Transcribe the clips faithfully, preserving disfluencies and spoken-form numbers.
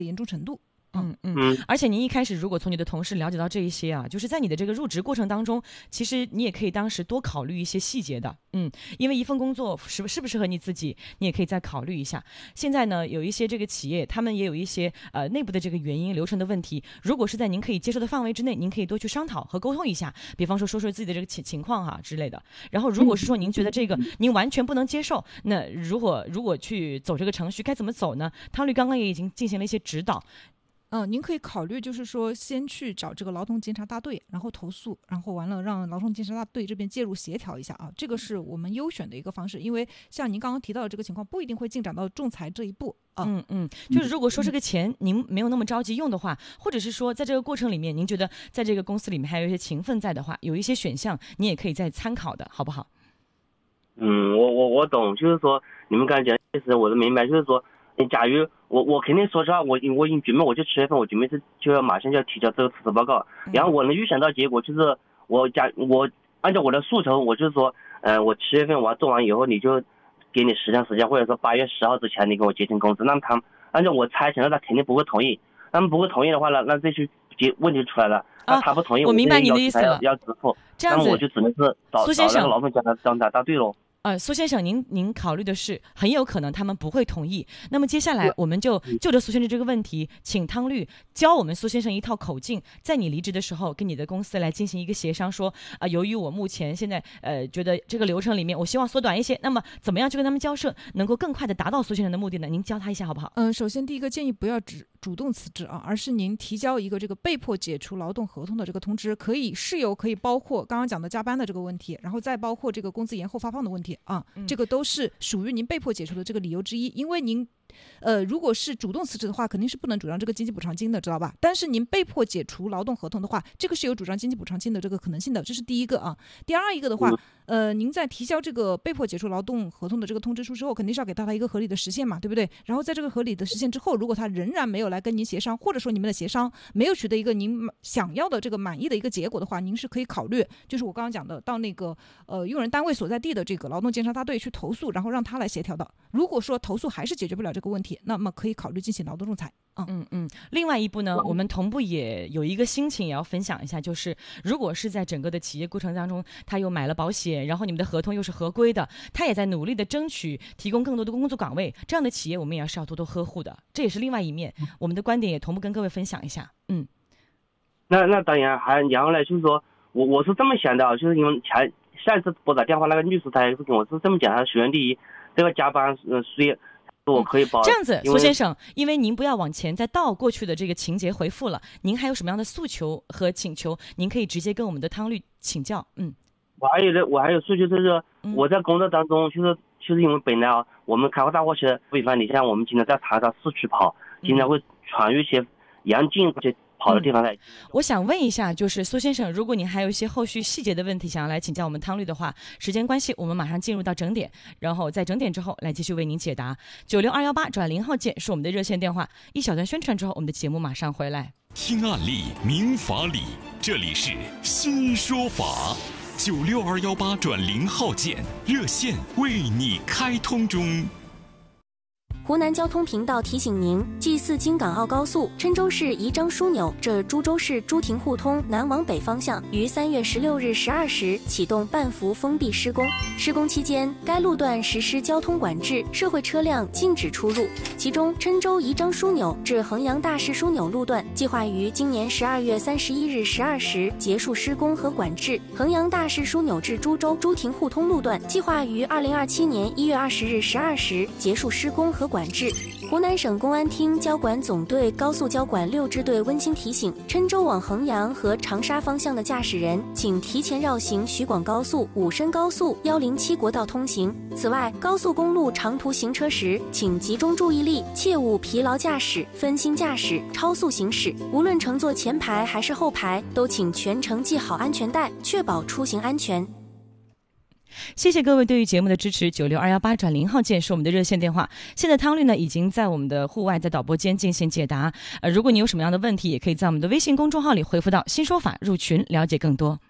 严重程度。 嗯嗯，而且您一开始如果从你的同事了解到这一些啊，就是在你的这个入职过程当中，其实你也可以当时多考虑一些细节的，嗯，因为一份工作适适不适合你自己，你也可以再考虑一下。现在呢，有一些这个企业，他们也有一些呃内部的这个原因流程的问题，如果是在您可以接受的范围之内，您可以多去商讨和沟通一下，比方说说说自己的这个情情况哈、啊、之类的。然后如果是说您觉得这个您完全不能接受，那如果如果去走这个程序该怎么走呢？汤律刚刚也已经进行了一些指导。 嗯，您可以考虑，就是说，先去找这个劳动监察大队，然后投诉，然后完了让劳动监察大队这边介入协调一下啊，这个是我们优选的一个方式。因为像您刚刚提到的这个情况，不一定会进展到仲裁这一步啊。 嗯嗯，就是如果说这个钱您没有那么着急用的话，或者是说在这个过程里面，您觉得在这个公司里面还有一些情分在的话，有一些选项你也可以再参考的，好不好？ 嗯，我我我懂，就是说你们刚才讲的意思我都明白，就是说。假如我我肯定说实话，我我已经准备，我就七月份我准备是就要马上就要提交这个辞职报告，然后我能预想到结果就是我假我按照我的诉求，我就是说，嗯、呃，我七月份我要做完以后，你就给你十天时间，或者说八月十号之前你给我结清工资。那么他们按照我猜想，那他肯定不会同意。那么不会同意的话呢，那这些结问题出来了，那他不同意， 啊、我明白你的意思了， 要支付， 这样子， 那么我就只能是找苏先生找那个劳动监察监察大队喽。 呃，苏先生，您您考虑的是很有可能他们不会同意。那么接下来我们就就着苏先生这个问题，请汤律教我们苏先生一套口径，在你离职的时候跟你的公司来进行一个协商，说啊、呃，由于我目前现在呃觉得这个流程里面我希望缩短一些，那么怎么样去跟他们交涉，能够更快的达到苏先生的目的呢？您教他一下好不好？ 嗯，首先第一个建议不要只主动辞职啊，而是您提交一个这个被迫解除劳动合同的这个通知，可以事由可以包括刚刚讲的加班的这个问题，然后再包括这个工资延后发放的问题啊，嗯、这个都是属于您被迫解除的这个理由之一。因为您呃，如果是主动辞职的话，肯定是不能主张这个经济补偿金的，知道吧？但是您被迫解除劳动合同的话，这个是有主张经济补偿金的这个可能性的，这是第一个啊。第二一个的话，呃，您在提交这个被迫解除劳动合同的这个通知书之后，肯定是要给到他一个合理的时限嘛，对不对？然后在这个合理的时限之后，如果他仍然没有来跟您协商，或者说你们的协商没有取得一个您想要的这个满意的一个结果的话，您是可以考虑，就是我刚刚讲的，到那个呃用人单位所在地的这个劳动监察大队去投诉，然后让他来协调的。如果说投诉还是解决不了这个问题，那么可以考虑进行劳动仲裁。嗯嗯嗯。另外一步呢，我们同步也有一个心情也要分享一下，就是如果是在整个的企业过程当中，他又买了保险，然后你们的合同又是合规的，他也在努力的争取提供更多的工作岗位，这样的企业我们也是要多多呵护的，这也是另外一面，我们的观点也同步跟各位分享一下。嗯， 那那当然还然后呢，就是说我我是这么想的，就是因为前下一次拨打电话那个律师他也是跟我是这么讲，他首先第一这个加班呃税我可以包、嗯、 这样子，苏先生，因为您不要往前再倒过去的这个情节回复了，您还有什么样的诉求和请求，您可以直接跟我们的汤律请教。嗯， 我还有的我还有诉求就是我在工作当中就是就是因为本来啊我们开发大货车违反你像我们经常在长沙市区跑，经常会穿越一些严禁这跑的地方来、嗯、 我想问一下，就是苏先生，如果您还有一些后续细节的问题想要来请教我们汤律的话，时间关系我们马上进入到整点，然后在整点之后来继续为您解答。九六二幺八转零号键是我们的热线电话，一小段宣传之后我们的节目马上回来。 听案例明法理，这里是新说法。九六二幺八转零号键热线为你开通中。 湖南交通频道提醒您：G 四京港澳高速郴州市宜章枢纽至株洲市朱亭互通南往北方向于三月十六日十二时启动半幅封闭施工。施工期间，该路段实施交通管制，社会车辆禁止出入。其中，郴州宜章枢纽至衡阳大市枢纽路段计划于今年十二月三十一日十二时结束施工和管制；衡阳大市枢纽至株洲朱亭互通路段计划于二零二七年一月二十日十二时结束施工和管制。湖南省公安厅交管总队高速交管六支队温馨提醒：郴州往衡阳和长沙方向的驾驶人，请提前绕行徐广高速、武深高速、一零七国道通行。此外，高速公路长途行车时，请集中注意力，切勿疲劳驾驶、分心驾驶、超速行驶。无论乘坐前排还是后排，都请全程系好安全带，确保出行安全。 谢谢各位对于节目的支持。九六二幺八转零号键是我们的热线电话。现在汤律呢已经在我们的户外，在导播间进行解答。呃，如果你有什么样的问题，也可以在我们的微信公众号里回复到新说法入群了解更多。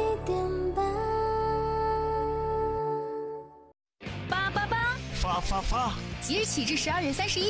发发发。 即日起至十二月三十一。